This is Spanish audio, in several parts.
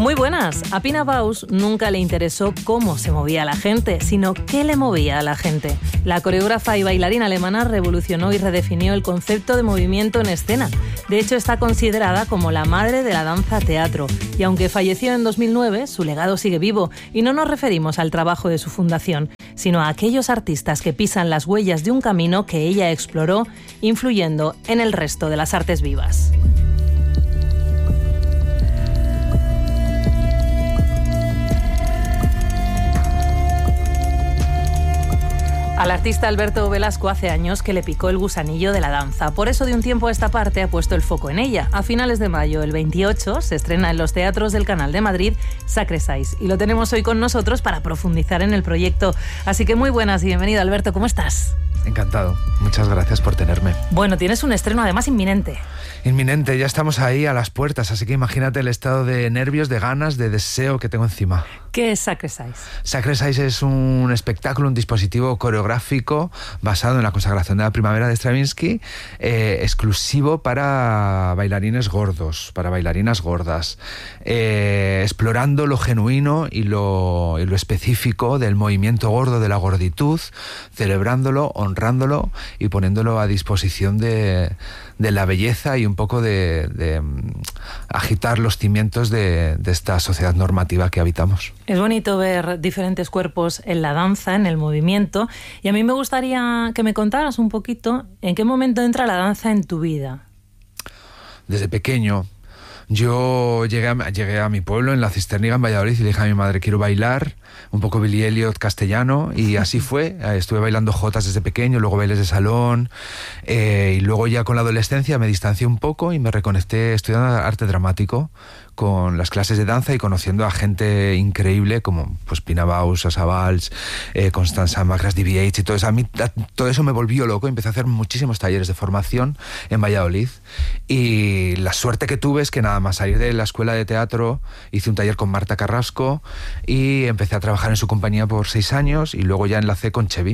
Muy buenas. A Pina Bausch nunca le interesó cómo se movía la gente, sino qué le movía a la gente. La coreógrafa y bailarina alemana revolucionó y redefinió el concepto de movimiento en escena. De hecho, está considerada como la madre de la danza-teatro. Y aunque falleció en 2009, su legado sigue vivo. Y no nos referimos al trabajo de su fundación, sino a aquellos artistas que pisan las huellas de un camino que ella exploró, influyendo en el resto de las artes vivas. Al artista Alberto Velasco hace años que le picó el gusanillo de la danza. Por eso de un tiempo a esta parte ha puesto el foco en ella. A finales de mayo, el 28, se estrena en los teatros del Canal de Madrid Sacre Sais. Y lo tenemos hoy con nosotros para profundizar en el proyecto. Así que muy buenas y bienvenido, Alberto. ¿Cómo estás? Encantado. Muchas gracias por tenerme. Bueno, tienes un estreno además inminente. Inminente, ya estamos ahí a las puertas, así que imagínate el estado de nervios, de ganas, de deseo que tengo encima. ¿Qué es Sacre Sais? Sacre Sais es un espectáculo, un dispositivo coreográfico basado en la consagración de la primavera de Stravinsky, exclusivo para bailarines gordos, para bailarinas gordas, explorando lo genuino y lo específico del movimiento gordo, de la gorditud, celebrándolo, honrándolo y poniéndolo a disposición de la belleza y un poco de agitar los cimientos de esta sociedad normativa que habitamos. Es bonito ver diferentes cuerpos en la danza, en el movimiento, y a mí me gustaría que me contaras un poquito en qué momento entra la danza en tu vida. Desde pequeño. Yo llegué a mi pueblo, en la Cisterniga, en Valladolid, y le dije a mi madre, quiero bailar, un poco Billy Elliot castellano, y así fue. Estuve bailando jotas desde pequeño, luego bailes de salón, y luego ya con la adolescencia me distancié un poco y me reconecté estudiando arte dramático, con las clases de danza y conociendo a gente increíble como pues Pina Bausch, Sasha Valls, Constanza Magras DBH y todo eso. A mí todo eso me volvió loco. Empecé a hacer muchísimos talleres de formación en Valladolid y la suerte que tuve es que nada más salir de la escuela de teatro hice un taller con Marta Carrasco y empecé a trabajar en su compañía por 6 años y luego ya enlacé con Chevy.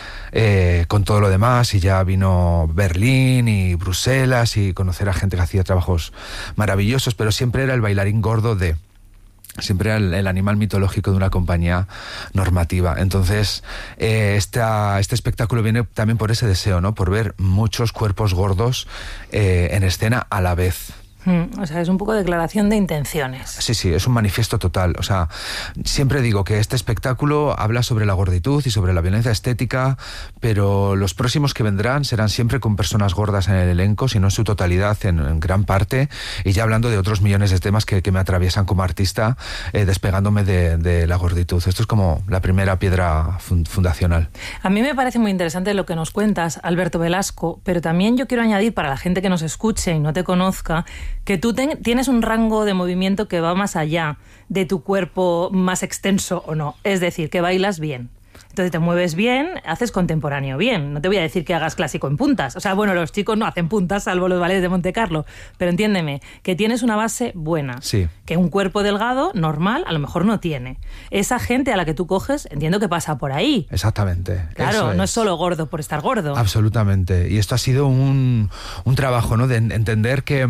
Con todo lo demás, y ya vino Berlín y Bruselas y conocer a gente que hacía trabajos maravillosos, pero siempre era el bailarín gordo siempre era el animal mitológico de una compañía normativa. Entonces este espectáculo viene también por ese deseo, ¿no? Por ver muchos cuerpos gordos en escena a la vez. O sea, es un poco declaración de intenciones. Sí, es un manifiesto total. O sea, siempre digo que este espectáculo habla sobre la gorditud y sobre la violencia estética, pero los próximos que vendrán serán siempre con personas gordas en el elenco, si no en su totalidad, en gran parte, y ya hablando de otros millones de temas que me atraviesan como artista, despegándome de la gorditud. Esto es como la primera piedra fundacional. A mí me parece muy interesante lo que nos cuentas, Alberto Velasco, pero también yo quiero añadir, para la gente que nos escuche y no te conozca, que tú tienes un rango de movimiento que va más allá de tu cuerpo más extenso o no. Es decir, que bailas bien. Entonces te mueves bien, haces contemporáneo bien. No te voy a decir que hagas clásico en puntas. O sea, bueno, los chicos no hacen puntas, salvo los ballets de Monte Carlo. Pero entiéndeme, que tienes una base buena. Sí. Que un cuerpo delgado, normal, a lo mejor no tiene. Esa gente a la que tú coges, entiendo que pasa por ahí. Exactamente. Claro, no es solo gordo por estar gordo. Absolutamente. Y esto ha sido un trabajo, ¿no? De entender que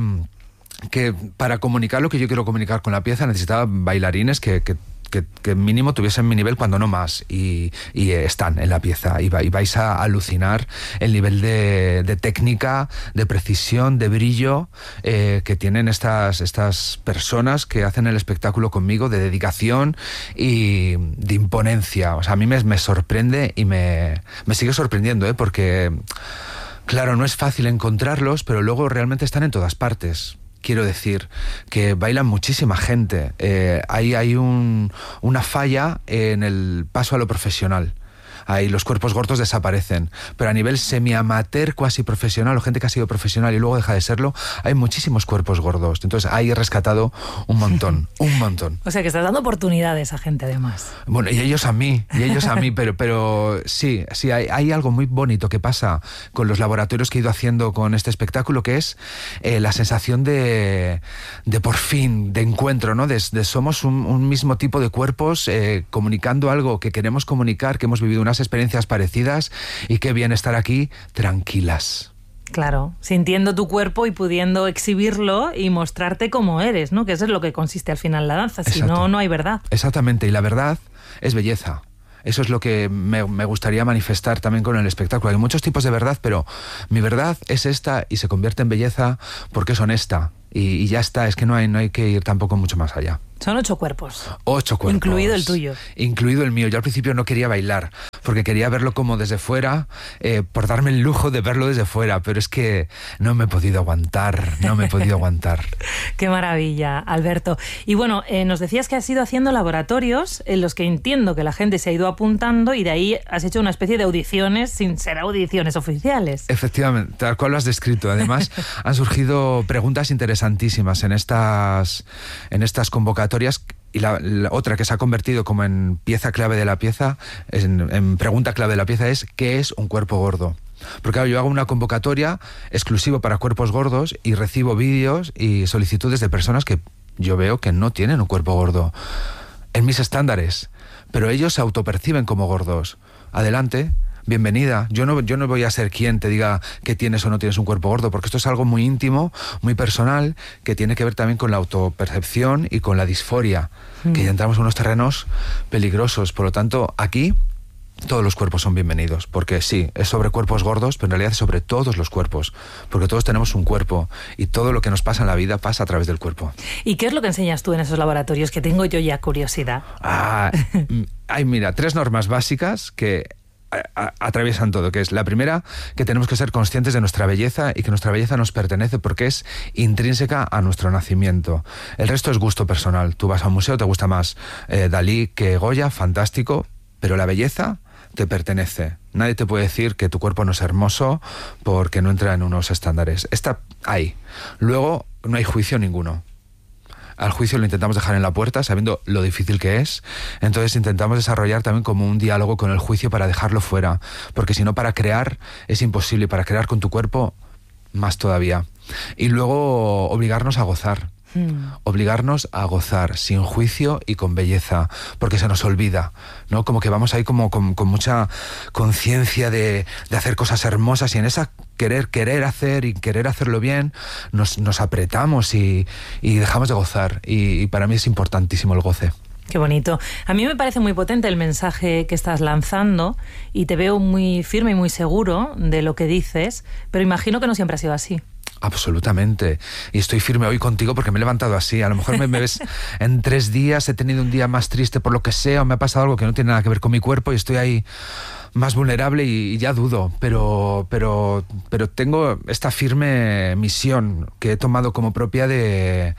para comunicar lo que yo quiero comunicar con la pieza necesitaba bailarines que mínimo tuviesen mi nivel, cuando no más, y están en la pieza, y vais a alucinar el nivel de técnica, de precisión, de brillo que tienen estas personas que hacen el espectáculo conmigo, de dedicación y de imponencia. O sea, a mí me sorprende y me sigue sorprendiendo, porque claro, no es fácil encontrarlos, pero luego realmente están en todas partes. Quiero decir que bailan muchísima gente. Hay una falla en el paso a lo profesional. Ahí los cuerpos gordos desaparecen, pero a nivel semi-amateur, cuasi profesional, o gente que ha sido profesional y luego deja de serlo, hay muchísimos cuerpos gordos. Entonces ahí he rescatado un montón. O sea que estás dando oportunidades a gente además. Bueno, y ellos a mí, pero sí, hay algo muy bonito que pasa con los laboratorios que he ido haciendo con este espectáculo, que es la sensación de por fin, de encuentro, ¿no? De somos un mismo tipo de cuerpos comunicando algo que queremos comunicar, que hemos vivido unas experiencias parecidas, y qué bien estar aquí tranquilas. Claro, sintiendo tu cuerpo y pudiendo exhibirlo y mostrarte como eres, ¿no? Que eso es lo que consiste al final la danza, si no, no hay verdad. Exactamente, y la verdad es belleza. Eso es lo que me gustaría manifestar también con el espectáculo. Hay muchos tipos de verdad, pero mi verdad es esta y se convierte en belleza porque es honesta. Y ya está, es que no hay que ir tampoco mucho más allá. Son 8 cuerpos. 8 cuerpos. Incluido el tuyo. Incluido el mío. Yo al principio no quería bailar, porque quería verlo como desde fuera, por darme el lujo de verlo desde fuera, pero es que no me he podido aguantar, Qué maravilla, Alberto. Y bueno, nos decías que has ido haciendo laboratorios en los que entiendo que la gente se ha ido apuntando y de ahí has hecho una especie de audiciones sin ser audiciones oficiales. Efectivamente, tal cual lo has descrito. Además, han surgido preguntas interesantísimas en estas convocatorias. Y la otra que se ha convertido como en pieza clave de la pieza, en pregunta clave de la pieza es ¿qué es un cuerpo gordo? Porque claro, yo hago una convocatoria exclusiva para cuerpos gordos y recibo vídeos y solicitudes de personas que yo veo que no tienen un cuerpo gordo en mis estándares, pero ellos se autoperciben como gordos. Adelante. Bienvenida. Yo no voy a ser quien te diga que tienes o no tienes un cuerpo gordo, porque esto es algo muy íntimo, muy personal, que tiene que ver también con la autopercepción y con la disforia, que ya entramos en unos terrenos peligrosos. Por lo tanto, aquí todos los cuerpos son bienvenidos, porque sí, es sobre cuerpos gordos, pero en realidad es sobre todos los cuerpos, porque todos tenemos un cuerpo y todo lo que nos pasa en la vida pasa a través del cuerpo. ¿Y qué es lo que enseñas tú en esos laboratorios? Que tengo yo ya curiosidad. Mira, 3 normas básicas que atraviesan todo, que es la primera, que tenemos que ser conscientes de nuestra belleza y que nuestra belleza nos pertenece porque es intrínseca a nuestro nacimiento. El resto es gusto personal. Tú vas a un museo, te gusta más Dalí que Goya, fantástico, pero la belleza te pertenece. Nadie te puede decir que tu cuerpo no es hermoso porque no entra en unos estándares. Está ahí. Luego, no hay juicio ninguno. Al juicio lo intentamos dejar en la puerta, sabiendo lo difícil que es. Entonces intentamos desarrollar también como un diálogo con el juicio para dejarlo fuera. Porque si no, para crear es imposible. Y para crear con tu cuerpo, más todavía. Y luego obligarnos a gozar. Obligarnos a gozar sin juicio y con belleza, porque se nos olvida, ¿no? Como que vamos ahí como con mucha conciencia de hacer cosas hermosas y en esa querer hacer y querer hacerlo bien nos apretamos y dejamos de gozar y para mí es importantísimo el goce. Qué bonito. A mí me parece muy potente el mensaje que estás lanzando y te veo muy firme y muy seguro de lo que dices, pero imagino que no siempre ha sido así. Absolutamente. Y estoy firme hoy contigo porque me he levantado así. A lo mejor me ves en 3 días, he tenido un día más triste por lo que sea, o me ha pasado algo que no tiene nada que ver con mi cuerpo y estoy ahí más vulnerable y ya dudo, pero tengo esta firme misión que he tomado como propia de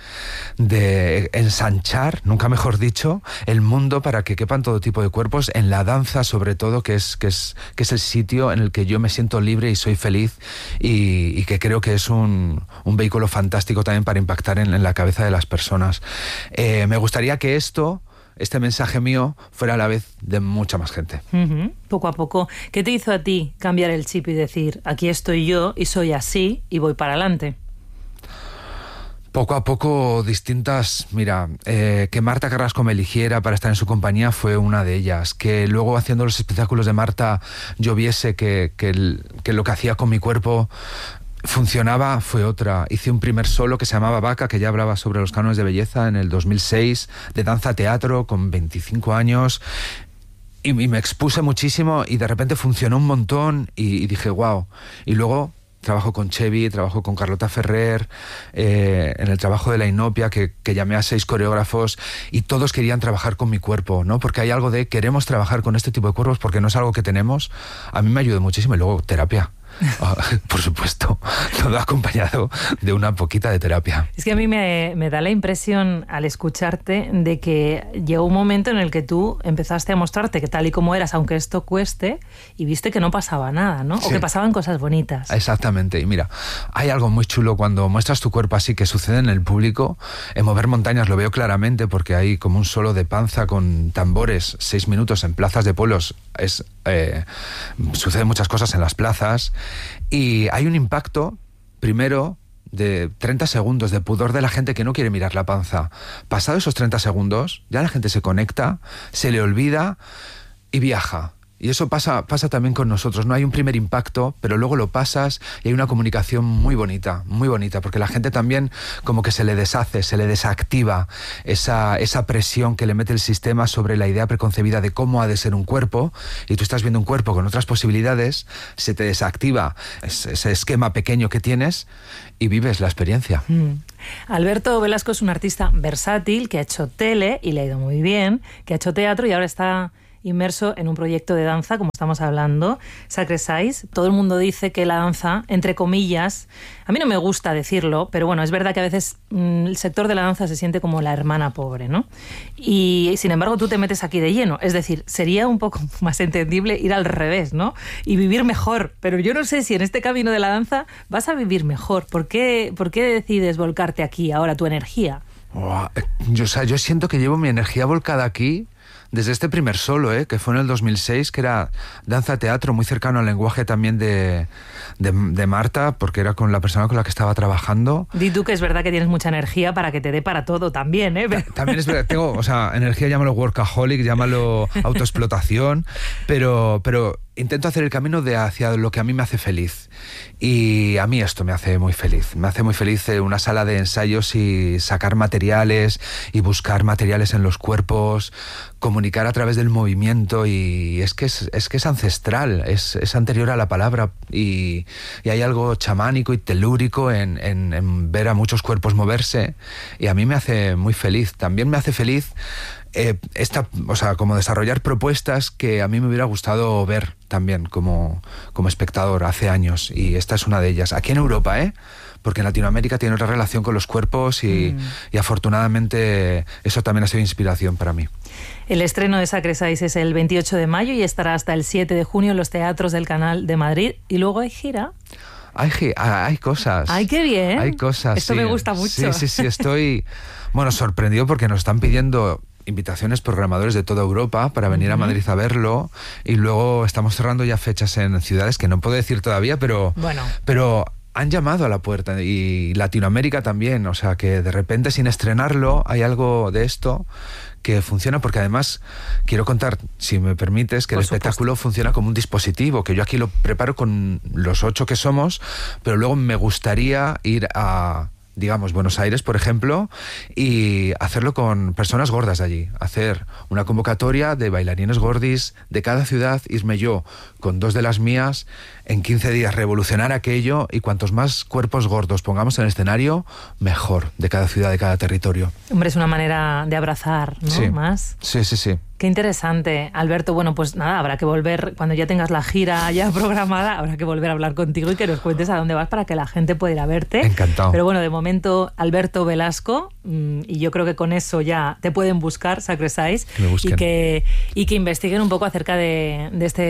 ensanchar, nunca mejor dicho, el mundo para que quepan todo tipo de cuerpos, en la danza sobre todo, que es el sitio en el que yo me siento libre y soy feliz y que creo que es un vehículo fantástico también para impactar en la cabeza de las personas. Me gustaría que este mensaje mío fuera a la vez de mucha más gente. Poco a poco. ¿Qué te hizo a ti cambiar el chip y decir, aquí estoy yo y soy así y voy para adelante? Poco a poco distintas, mira, que Marta Carrasco me eligiera para estar en su compañía fue una de ellas, que luego haciendo los espectáculos de Marta yo viese que lo que hacía con mi cuerpo funcionaba fue otra. Hice un primer solo que se llamaba Vaca, que ya hablaba sobre los cánones de belleza en el 2006, de danza teatro con 25 años y me expuse muchísimo y de repente funcionó un montón y dije wow. Y luego trabajo con Chevy, trabajo con Carlota Ferrer, en el trabajo de la Inopia, que llamé a 6 coreógrafos y todos querían trabajar con mi cuerpo, ¿no? Porque hay algo de queremos trabajar con este tipo de cuerpos porque no es algo que tenemos. A mí me ayudó muchísimo y luego terapia. Por supuesto, todo acompañado de una poquita de terapia. Es que a mí me da la impresión al escucharte de que llegó un momento en el que tú empezaste a mostrarte que tal y como eras, aunque esto cueste, y viste que no pasaba nada, ¿no? Sí. O que pasaban cosas bonitas. Exactamente, y mira, hay algo muy chulo cuando muestras tu cuerpo así que sucede en el público. En Mover Montañas lo veo claramente porque hay como un solo de panza con tambores, 6 minutos en plazas de pueblos. Suceden muchas cosas en las plazas y hay un impacto primero de 30 segundos de pudor de la gente que no quiere mirar la panza. Pasado esos 30 segundos ya la gente se conecta, se le olvida y viaja. Y eso pasa también con nosotros, ¿no? Hay un primer impacto, pero luego lo pasas y hay una comunicación muy bonita, porque la gente también como que se le deshace, se le desactiva esa presión que le mete el sistema sobre la idea preconcebida de cómo ha de ser un cuerpo, y tú estás viendo un cuerpo con otras posibilidades, se te desactiva ese esquema pequeño que tienes y vives la experiencia. Alberto Velasco es un artista versátil que ha hecho tele y le ha ido muy bien, que ha hecho teatro y ahora está inmerso en un proyecto de danza, como estamos hablando, Sacred Size. Todo el mundo dice que la danza, entre comillas, a mí no me gusta decirlo, pero bueno, es verdad que a veces el sector de la danza se siente como la hermana pobre, ¿no? Y sin embargo tú te metes aquí de lleno, es decir, sería un poco más entendible ir al revés, ¿no? Y vivir mejor, pero yo no sé si en este camino de la danza vas a vivir mejor. ¿Por qué decides volcarte aquí ahora, tu energía? Yo siento que llevo mi energía volcada aquí desde este primer solo, que fue en el 2006, que era danza-teatro, muy cercano al lenguaje también de Marta, porque era con la persona con la que estaba trabajando. Di tú que es verdad que tienes mucha energía para que te dé para todo también, ¿eh? También es verdad, tengo, energía, llámalo workaholic, llámalo autoexplotación, pero intento hacer el camino hacia lo que a mí me hace feliz. Y a mí esto me hace muy feliz. Me hace muy feliz una sala de ensayos y sacar materiales y buscar materiales en los cuerpos, comunicar a través del movimiento, y es que es ancestral, es anterior a la palabra, y hay algo chamánico y telúrico en ver a muchos cuerpos moverse, y a mí me hace muy feliz. También me hace feliz como desarrollar propuestas que a mí me hubiera gustado ver también como espectador hace años, y esta es una de ellas. Aquí en Europa, porque en Latinoamérica tiene otra relación con los cuerpos y afortunadamente eso también ha sido inspiración para mí. El estreno de Sacred Size es el 28 de mayo y estará hasta el 7 de junio en los teatros del Canal de Madrid, y luego hay gira. Hay cosas. ¡Ay, qué bien! Hay cosas. Esto me gusta mucho. Sí, estoy sorprendido porque nos están pidiendo invitaciones programadores de toda Europa para venir a Madrid a verlo, y luego estamos cerrando ya fechas en ciudades que no puedo decir todavía, pero han llamado a la puerta, y Latinoamérica también, que de repente sin estrenarlo hay algo de esto que funciona, porque además quiero contar, si me permites, que el espectáculo funciona como un dispositivo, que yo aquí lo preparo con los 8 que somos, pero luego me gustaría ir a, digamos, Buenos Aires, por ejemplo, y hacerlo con personas gordas de allí, hacer una convocatoria de bailarines gordis de cada ciudad, irme yo con 2 de las mías, en 15 días revolucionar aquello, y cuantos más cuerpos gordos pongamos en el escenario, mejor, de cada ciudad, de cada territorio. Hombre, es una manera de abrazar, ¿no? Sí. Más. Sí. Qué interesante, Alberto. Bueno, pues nada, habrá que volver, cuando ya tengas la gira ya programada, habrá que volver a hablar contigo y que nos cuentes a dónde vas para que la gente pueda ir a verte. Encantado. Pero bueno, de momento, Alberto Velasco, y yo creo que con eso ya te pueden buscar, Sacred Size, y que investiguen un poco acerca de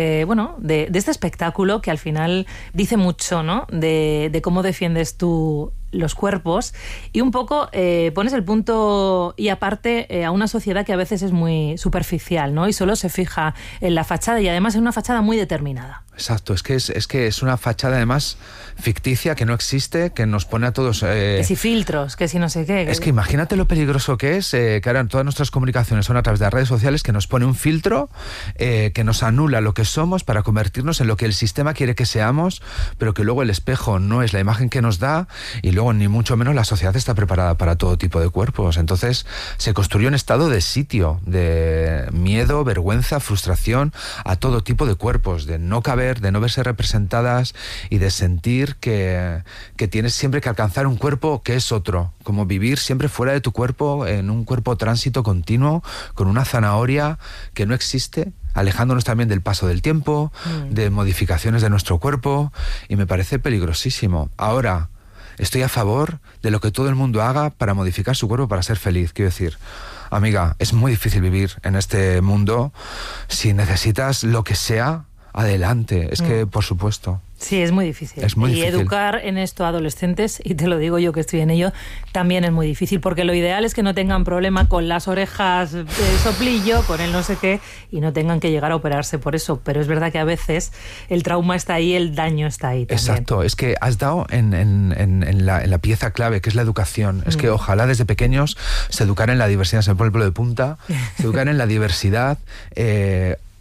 este espectáculo que al final dice mucho, ¿no? De cómo defiendes tú los cuerpos, y un poco pones el punto y aparte a una sociedad que a veces es muy superficial, ¿no? Y solo se fija en la fachada, y además en una fachada muy determinada. Exacto, es que es una fachada además ficticia, que no existe, que nos pone a todos... que si filtros, que si no sé qué. Es que imagínate lo peligroso que es, que ahora todas nuestras comunicaciones son a través de las redes sociales, que nos pone un filtro, que nos anula lo que somos para convertirnos en lo que el sistema quiere que seamos, pero que luego el espejo no es la imagen que nos da, y luego ni mucho menos la sociedad está preparada para todo tipo de cuerpos. Entonces se construyó un estado de sitio, de miedo, vergüenza, frustración a todo tipo de cuerpos, de no caber, de no verse representadas, y de sentir que tienes siempre que alcanzar un cuerpo que es otro, como vivir siempre fuera de tu cuerpo, en un cuerpo tránsito continuo, con una zanahoria que no existe, alejándonos también del paso del tiempo, de modificaciones de nuestro cuerpo, y me parece peligrosísimo. Ahora, estoy a favor de lo que todo el mundo haga para modificar su cuerpo para ser feliz. Quiero decir, amiga, es muy difícil vivir en este mundo. Si necesitas lo que sea, adelante. Es que, por supuesto. Sí, es muy difícil. Es muy difícil. Educar en esto a adolescentes, y te lo digo yo que estoy en ello, también es muy difícil, porque lo ideal es que no tengan problema con las orejas de soplillo, con el no sé qué, y no tengan que llegar a operarse por eso. Pero es verdad que a veces el trauma está ahí, el daño está ahí también. Exacto, es que has dado en la pieza clave, que es la educación. Es que ojalá desde pequeños se educara en la diversidad, es el pueblo de punta, se educara en la diversidad,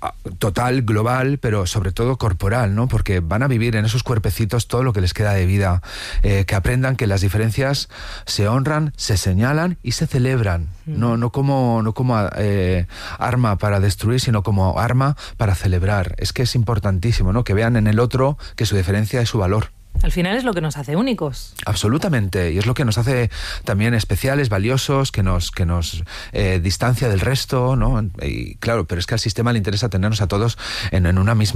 total, global, pero sobre todo corporal, ¿no? Porque van a vivir en esos cuerpecitos todo lo que les queda de vida. Que aprendan que las diferencias se honran, se señalan y se celebran. No como arma para destruir, sino como arma para celebrar. Es que es importantísimo, ¿no? Que vean en el otro que su diferencia es su valor. Al final es lo que nos hace únicos. Absolutamente, y es lo que nos hace también especiales, valiosos, que nos distancia del resto, ¿no? Y claro, pero es que al sistema le interesa tenernos a todos en una misma